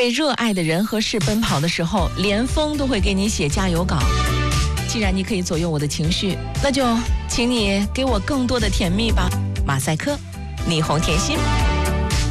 为热爱的人和事奔跑的时候，连风都会给你写加油稿。既然你可以左右我的情绪，那就请你给我更多的甜蜜吧。马赛克，霓虹甜心。